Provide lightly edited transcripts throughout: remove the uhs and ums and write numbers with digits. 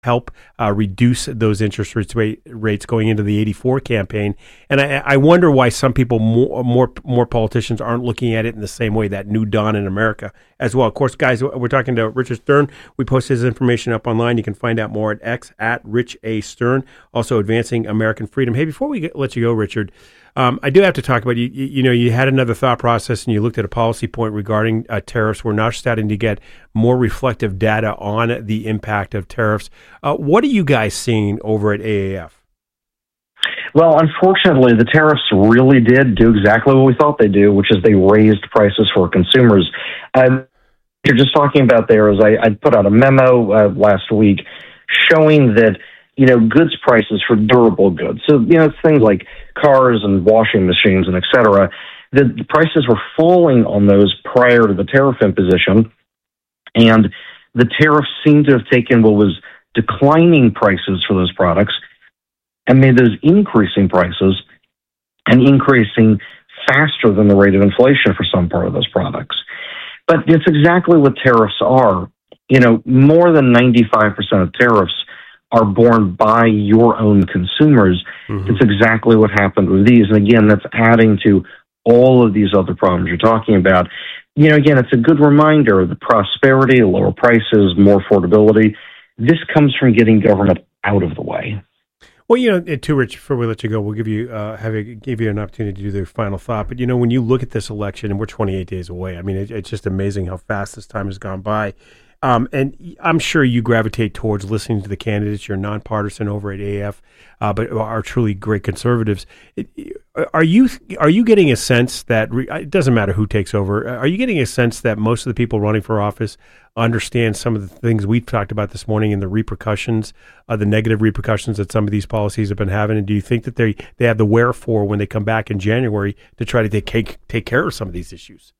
help reduce those interest rates going into the 84 campaign. And I wonder why some people, more politicians, aren't looking at it in the same way, that new dawn in America as well. Of course, guys, we're talking to Richard Stern. We post his information up online. You can find out more at X at Rich A. Stern, also Advancing American Freedom. Hey, before we let you go, Richard, I do have to talk about, you had another thought process and you looked at a policy point regarding tariffs. We're now starting to get more reflective data on the impact of tariffs. What are you guys seeing over at AAF? Well, unfortunately, the tariffs really did do exactly what we thought they'd do, which is they raised prices for consumers. You're just talking about there is I put out a memo last week showing that goods prices for durable goods. So, it's things like cars and washing machines and et cetera. The prices were falling on those prior to the tariff imposition. And the tariff seemed to have taken what was declining prices for those products and made those increasing prices and increasing faster than the rate of inflation for some part of those products. But it's exactly what tariffs are. More than 95% of tariffs are borne by your own consumers. Mm-hmm. It's exactly what happened with these. And again, that's adding to all of these other problems you're talking about. Again, it's a good reminder of the prosperity, lower prices, more affordability. This comes from getting government out of the way. Well, too, Rich, before we let you go, we'll give you an opportunity to do the final thought. But, when you look at this election, and we're 28 days away, I mean, it's just amazing how fast this time has gone by. And I'm sure you gravitate towards listening to the candidates. You're nonpartisan over at AF, but are truly great conservatives. Are you getting a sense that it doesn't matter who takes over? Are you getting a sense that most of the people running for office understand some of the things we've talked about this morning and the repercussions, the negative repercussions that some of these policies have been having? And do you think that they have the wherefore when they come back in January to try to take care of some of these issues?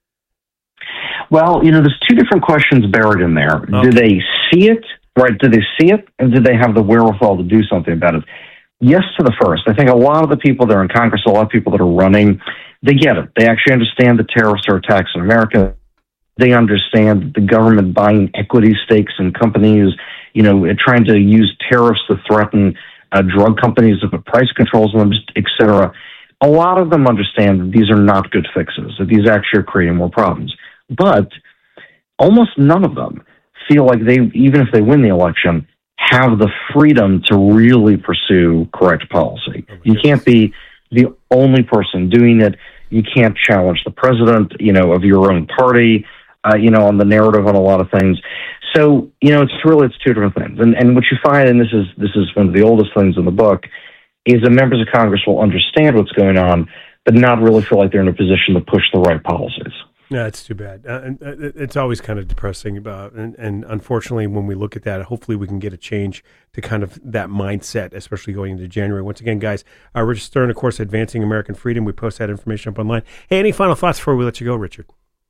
Well, there's two different questions buried in there. Okay. Do they see it, right? Do they see it, and do they have the wherewithal to do something about it? Yes to the first. I think a lot of the people that are in Congress, a lot of people that are running, they get it. They actually understand that tariffs are a tax on America. They understand the government buying equity stakes in companies, trying to use tariffs to threaten drug companies to put price controls on them, et cetera. A lot of them understand that these are not good fixes, that these actually are creating more problems. But almost none of them feel like even if they win the election, have the freedom to really pursue correct policy. You can't be the only person doing it. You can't challenge the president, of your own party, on the narrative on a lot of things. So, it's two different things. And what you find, and this is one of the oldest things in the book, is that members of Congress will understand what's going on, but not really feel like they're in a position to push the right policies. No, it's too bad. It's always kind of depressing and unfortunately, when we look at that, hopefully we can get a change to kind of that mindset, especially going into January. Once again, guys, Richard Stern, of course, Advancing American Freedom. We post that information up online. Hey, any final thoughts before we let you go, Richard?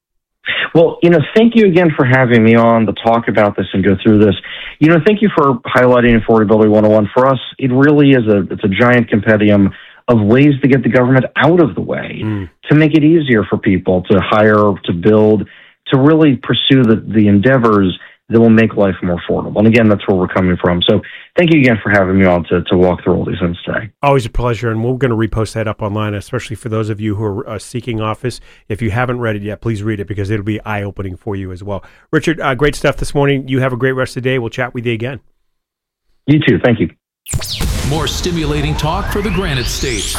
Well, thank you again for having me on to talk about this and go through this. Thank you for highlighting Affordability 101. For us, it really is it's a giant compendium of ways to get the government out of the way, to make it easier for people to hire, to build, to really pursue the endeavors that will make life more affordable. And again, that's where we're coming from. So thank you again for having me on to walk through all these things today. Always a pleasure. And we're going to repost that up online, especially for those of you who are seeking office. If you haven't read it yet, please read it because it'll be eye-opening for you as well. Richard, great stuff this morning. You have a great rest of the day. We'll chat with you again. You too. Thank you. More stimulating talk for the Granite State.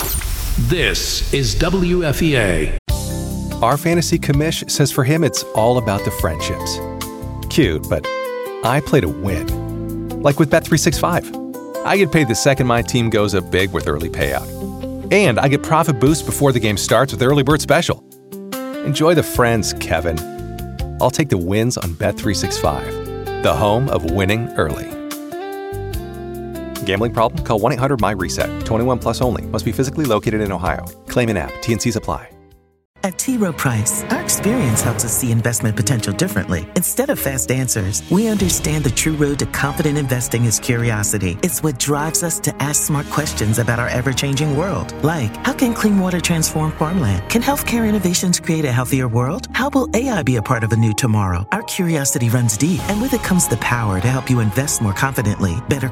This is WFEA. Our fantasy commish says for him it's all about the friendships. Cute, but I play to win. Like with Bet365. I get paid the second my team goes up big with early payout. And I get profit boost before the game starts with Early Bird Special. Enjoy the friends, Kevin. I'll take the wins on Bet365, the home of winning early. Gambling problem? Call 1-800-MY-RESET. 21 plus only. Must be physically located in Ohio. Claim in app. T&Cs apply. At T. Rowe Price, our experience helps us see investment potential differently. Instead of fast answers, we understand the true road to confident investing is curiosity. It's what drives us to ask smart questions about our ever-changing world. Like, how can clean water transform farmland? Can healthcare innovations create a healthier world? How will AI be a part of a new tomorrow? Our curiosity runs deep, and with it comes the power to help you invest more confidently, better